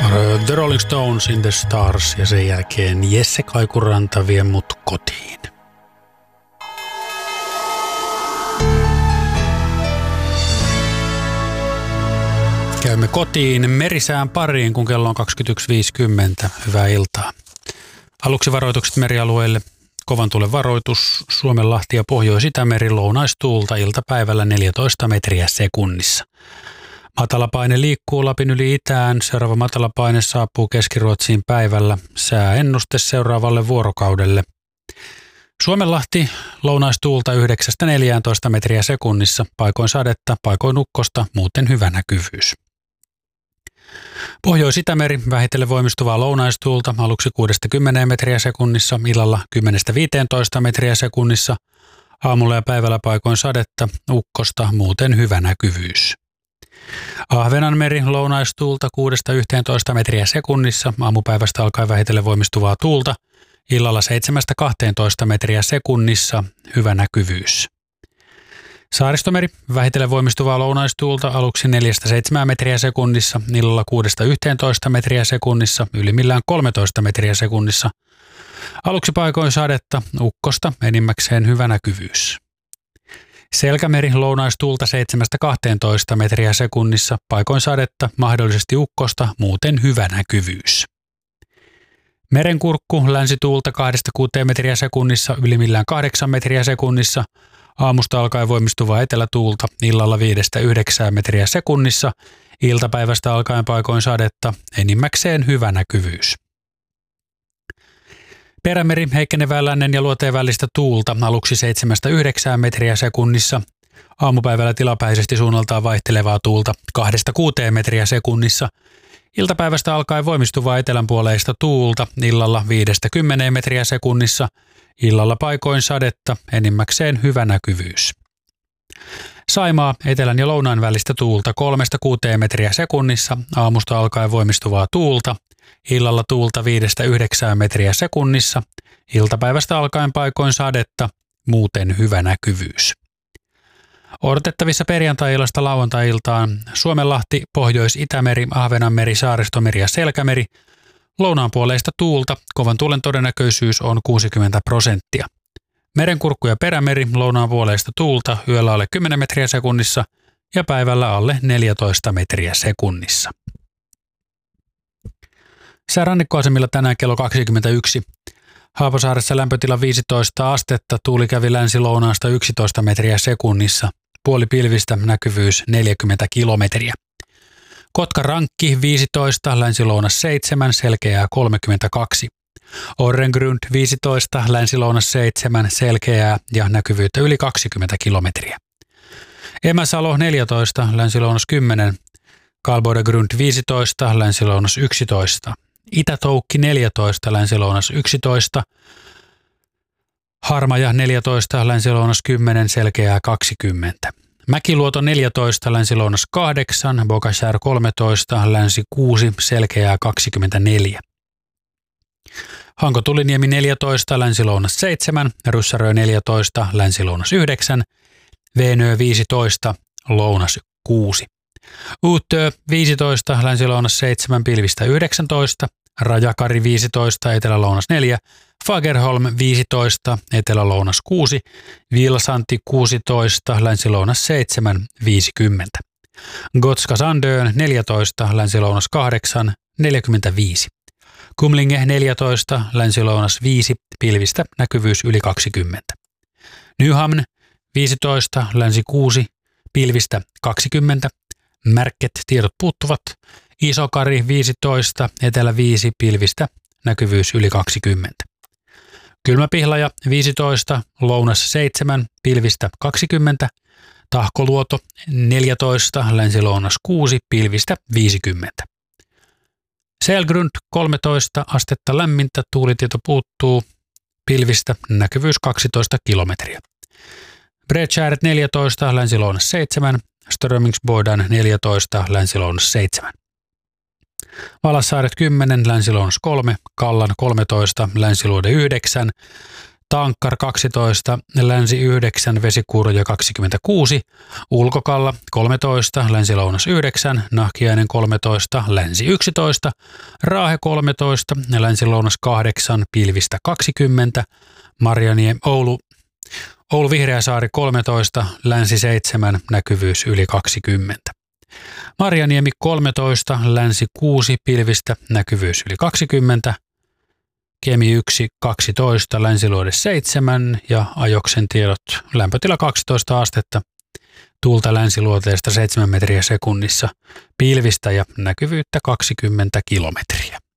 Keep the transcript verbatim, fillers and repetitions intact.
The Rolling Stones in the Stars ja sen jälkeen Jesse Kaikuranta vie mut kotiin. Käymme kotiin merisään pariin, kun kello on kaksikymmentäyksi viisikymmentä. Hyvää iltaa. Aluksi varoitukset merialueille. Kovan tuulen varoitus Suomenlahti ja Pohjois-Itämeri lounaistuulta iltapäivällä neljätoista metriä sekunnissa. Matalapaine liikkuu Lapin yli itään. Seuraava matalapaine saapuu Keski-Ruotsiin päivällä. Sääennuste seuraavalle vuorokaudelle. Suomenlahti lounaistuulta yhdeksästä neljääntoista metriä sekunnissa. Paikoin sadetta, paikoin ukkosta, muuten hyvä näkyvyys. Pohjois-Itämeri vähitellen voimistuvaa lounaistuulta aluksi kuudesta kymmeneen metriä sekunnissa, illalla kymmenestä viiteentoista metriä sekunnissa. Aamulla ja päivällä paikoin sadetta, ukkosta, muuten hyvä näkyvyys. Ahvenanmeri lounaistuulta kuudesta yhteentoista metriä sekunnissa, aamupäivästä alkaen vähitellen voimistuvaa tuulta, illalla seitsemästä kahteentoista metriä sekunnissa, hyvä näkyvyys. Saaristomeri vähitellen voimistuvaa lounaistuulta aluksi neljästä seitsemään metriä sekunnissa, illalla kuudesta yhteentoista metriä sekunnissa, ylimmillään kolmetoista metriä sekunnissa. Aluksi paikoin sadetta, ukkosta, enimmäkseen hyvä näkyvyys. Selkämeri lounaistuulta seitsemästä kahteentoista metriä sekunnissa, paikoin sadetta, mahdollisesti ukkosta, muuten hyvä näkyvyys. Merenkurkku länsituulta kahdesta kuuteen metriä sekunnissa, ylimmillään kahdeksan metriä sekunnissa. Aamusta alkaen voimistuvaa etelätuulta, illalla viidestä yhdeksään metriä sekunnissa. Iltapäivästä alkaen paikoin sadetta, enimmäkseen hyvä näkyvyys. Perämeri heikkenevää lännen ja luoteen välistä tuulta aluksi seitsemästä yhdeksään metriä sekunnissa. Aamupäivällä tilapäisesti suunnaltaan vaihtelevaa tuulta kahdesta kuuteen metriä sekunnissa. Iltapäivästä alkaen voimistuvaa etelänpuoleista tuulta illalla viidestä kymmeneen metriä sekunnissa. Illalla paikoin sadetta, enimmäkseen hyvä näkyvyys. Saimaa etelän ja lounaan välistä tuulta kolmesta kuuteen metriä sekunnissa. Aamusta alkaen voimistuvaa tuulta. Illalla tuulta viidestä yhdeksään metriä sekunnissa. Iltapäivästä alkaen paikoin sadetta, muuten hyvä näkyvyys. Odotettavissa perjantai-illasta lauantai-iltaan Suomenlahti, Pohjois-Itämeri, Ahvenanmeri, Saaristomeri ja Selkämeri. Lounaanpuoleista tuulta, kovan tuulen todennäköisyys on kuusikymmentä prosenttia. Merenkurkku ja perämeri, lounaanpuoleista tuulta, yöllä alle kymmenen metriä sekunnissa ja päivällä alle neljätoista metriä sekunnissa. Sää rannikkoasemilla tänään kello kaksikymmentäyksi. Haapasaaressa lämpötila viisitoista astetta, tuuli kävi länsi-lounaasta yksitoista metriä sekunnissa. Puoli pilvistä, näkyvyys neljäkymmentä kilometriä. Kotka-Rankki viisitoista, länsi-lounas seitsemän, selkeää kolmekymmentäkaksi. Orrengrund viisitoista, länsi-lounas seitsemän, selkeää ja näkyvyyttä yli kaksikymmentä kilometriä. Emäsalo neljätoista, länsi-lounas kymmenen, Kalbodegrund viisitoista, länsi-lounas yksitoista. Itä-Toukki neljätoista, länsi-lounas yksitoista. Harmaja neljätoista, länsi-lounas kymmenen, selkeää kaksikymmentä. Mäkiluoto neljätoista, länsi-lounas kahdeksan, Bogashär kolmetoista, länsi kuusi, selkeää kaksikymmentäneljä. Hanko-Tuliniemi neljätoista, länsi-lounas seitsemän, Ryssärö neljätoista, länsi-lounas yhdeksän, Veenö viisitoista, lounas kuusi. Uutö viisitoista, länsi-lounas seitsemän, pilvistä yhdeksäntoista, Rajakari viisitoista, etelä-lounas neljä, Fagerholm viisitoista, etelä-lounas kuusi, Vilsanti kuusitoista, länsi-lounas seitsemän, viisikymmentä. Gotska Sandön neljätoista, länsi-lounas kahdeksan, neljäkymmentäviisi. Kumlinge neljätoista, länsi-lounas viisi, pilvistä näkyvyys yli kaksikymmentä. Nyhamn viisitoista, länsi kuusi, pilvistä kaksikymmentä. Märket tiedot puuttuvat. Isokari viisitoista, etelä viisi, pilvistä näkyvyys yli kaksikymmentä. Kylmäpihlaja viisitoista, lounas seitsemän, pilvistä kaksikymmentä. Tahkoluoto neljätoista, länsi-lounas kuusi, pilvistä viisikymmentä. Selgrund kolmetoista, astetta lämmintä, tuulitieto puuttuu, pilvistä näkyvyys kaksitoista kilometriä. Bredskäret neljätoista, länsi-lounas seitsemän, Strömingsbodan neljätoista, länsi-lounas seitsemän. Valassaaret kymmenen, länsi-lounas kolme, Kallan kolmetoista, länsiluode yhdeksän, Tankkar kaksitoista, länsi yhdeksän, Vesikuuryo kaksikymmentäkuusi, Ulkokalla kolmetoista, länsi-lounas yhdeksän, Nahkiainen kolmetoista, länsi yksitoista, Raahe kolmetoista, länsi-lounas kahdeksan, pilvistä kaksikymmentä, Marjanie, Oulu, Oulu Vihreäsaari kolmetoista, länsi seitsemän, näkyvyys yli kaksikymmentä. Marjaniemi kolmetoista, länsi kuusi, pilvistä, näkyvyys yli kaksikymmentä. Kemi yksi, kaksitoista, länsiluode seitsemän ja Ajoksen tiedot lämpötila kaksitoista astetta, tuulta länsiluoteesta seitsemän metriä sekunnissa, pilvistä ja näkyvyyttä kaksikymmentä kilometriä.